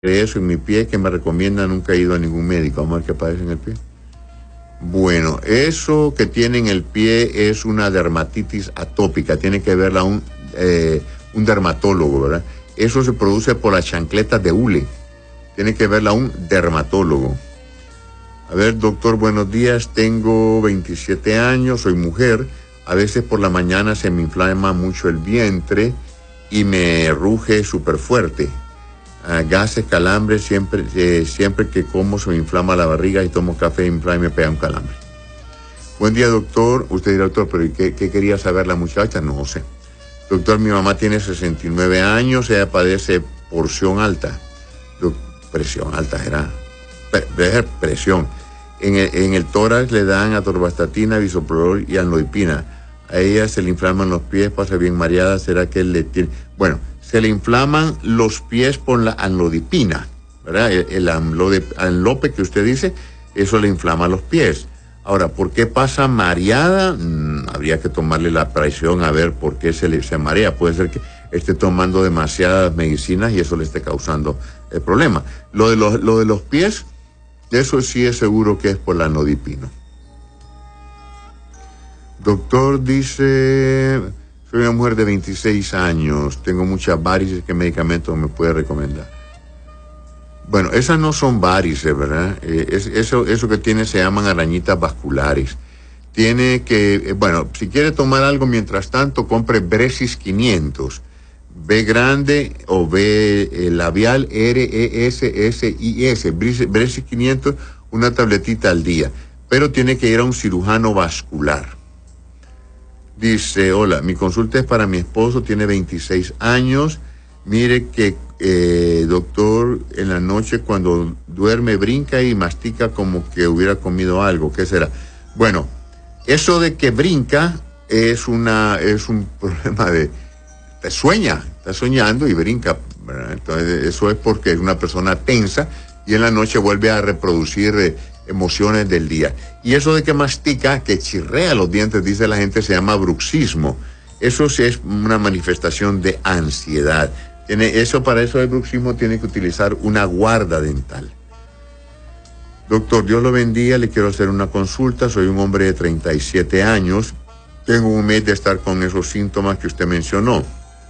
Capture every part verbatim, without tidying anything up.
eso en mi pie que me recomienda, nunca he ido a ningún médico. Vamos a ver qué padece en el pie. Bueno, eso que tiene en el pie es una dermatitis atópica, tiene que verla un, eh, un dermatólogo, ¿verdad? Eso se produce por las chancletas de hule, tiene que verla un dermatólogo. A ver, doctor, buenos días, tengo veintisiete años, soy mujer, a veces por la mañana se me inflama mucho el vientre y me ruge súper fuerte. Uh, gases, calambres, siempre, eh, siempre que como se me inflama la barriga y tomo café inflama y me pega un calambre. Buen día, doctor. Usted dirá, doctor, pero ¿qué, qué quería saber la muchacha? No sé. Doctor, mi mamá tiene sesenta y nueve años, ella padece porción alta. Presión alta, era. Presión. En el, en el tórax le dan atorvastatina, bisoprolol y amlodipina. A ella se le inflaman los pies, pasa bien mareada, ¿será que él le tiene? Bueno, se le inflaman los pies por la amlodipina, ¿verdad? El, el amlode, amlope que usted dice, eso le inflama los pies. Ahora, ¿por qué pasa mareada? Mm, habría que tomarle la presión a ver por qué se le se marea. Puede ser que esté tomando demasiadas medicinas y eso le esté causando el problema. Lo de los, lo de los pies, eso sí es seguro que es por la amlodipina. Doctor dice... Soy una mujer de veintiséis años, tengo muchas varices, ¿qué medicamento me puede recomendar? Bueno, esas no son varices, ¿verdad? Eh, es, eso, eso que tiene se llaman arañitas vasculares. Tiene que, eh, bueno, si quiere tomar algo mientras tanto, compre Bresis quinientos. B grande o B eh, labial, R E S S I S. Bresis quinientos, una tabletita al día. Pero tiene que ir a un cirujano vascular. Dice, hola, mi consulta es para mi esposo, tiene veintiséis años. Mire que, eh, doctor, en la noche cuando duerme brinca y mastica como que hubiera comido algo. ¿Qué será? Bueno, eso de que brinca es una es un problema de... Te sueña, está soñando y brinca, ¿verdad? Entonces, eso es porque es una persona tensa y en la noche vuelve a reproducir... Eh, emociones del día. Y eso de que mastica, que chirrea los dientes, dice la gente, se llama bruxismo. Eso sí es una manifestación de ansiedad. Tiene, eso, para eso el bruxismo tiene que utilizar una guarda dental. Doctor, Dios lo bendiga, le quiero hacer una consulta. Soy un hombre de treinta y siete años. Tengo un mes de estar con esos síntomas que usted mencionó.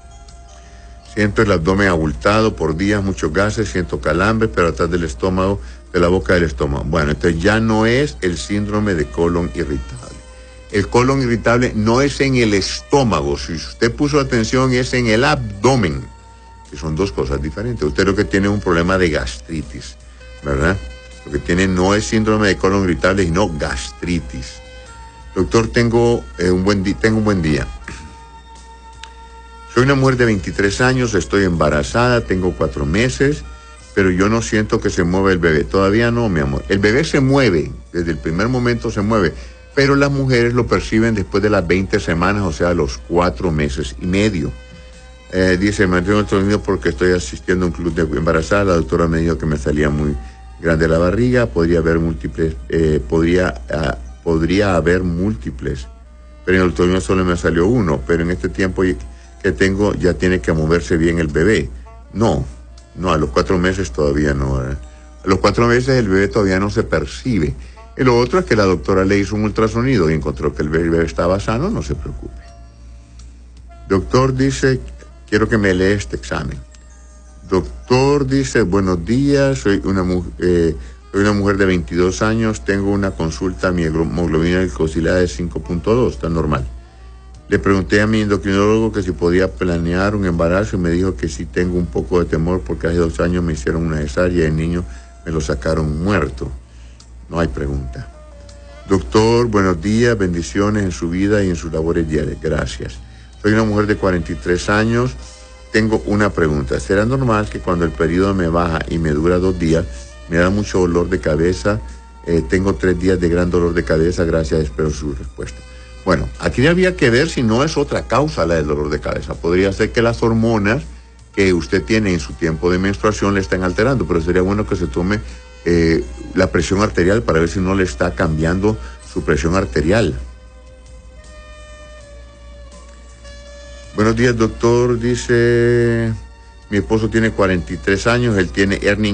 Siento el abdomen abultado por días, muchos gases, siento calambres, pero atrás del estómago, de la boca del estómago. Bueno, entonces ya no es el síndrome de colon irritable. El colon irritable no es en el estómago. Si usted puso atención, es en el abdomen, que son dos cosas diferentes. Usted lo que tiene es un problema de gastritis, ¿verdad? Lo que tiene no es síndrome de colon irritable, sino gastritis. Doctor, tengo, eh, un buen di- tengo un buen día. Soy una mujer de veintitrés años, estoy embarazada, tengo cuatro meses, pero yo no siento que se mueva el bebé. Todavía no, mi amor. El bebé se mueve, desde el primer momento se mueve, pero las mujeres lo perciben después de las veinte semanas, o sea, los cuatro meses y medio. Eh, dice, me mantengo dormido porque estoy asistiendo a un club de embarazada. La doctora me dijo que me salía muy grande la barriga, podría haber múltiples, eh, podría, uh, podría haber múltiples, pero en el otoño solo me salió uno, pero en este tiempo que tengo ya tiene que moverse bien el bebé. No. No, a los cuatro meses todavía no. ¿verdad? A los cuatro meses el bebé todavía no se percibe. Y lo otro es que la doctora le hizo un ultrasonido y encontró que el bebé estaba sano, no se preocupe. Doctor dice, quiero que me lea este examen. Doctor dice, buenos días, soy una, eh, soy una mujer de veintidós años, tengo una consulta, mi hemoglobina glicosílada es cinco punto dos, está normal. Le pregunté a mi endocrinólogo que si podía planear un embarazo y me dijo que sí tengo un poco de temor porque hace dos años me hicieron una cesárea y el niño me lo sacaron muerto. No hay pregunta. Doctor, buenos días, bendiciones en su vida y en sus labores diarias. Gracias. Soy una mujer de cuarenta y tres años. Tengo una pregunta. ¿Será normal que cuando el periodo me baja y me dura dos días, me da mucho dolor de cabeza? Eh, tengo tres días de gran dolor de cabeza. Gracias, espero su respuesta. Bueno, aquí había que ver si no es otra causa la del dolor de cabeza. Podría ser que las hormonas que usted tiene en su tiempo de menstruación le están alterando, pero sería bueno que se tome eh, la presión arterial para ver si no le está cambiando su presión arterial. Buenos días, doctor. Dice, Mi esposo tiene cuarenta y tres años, él tiene hernia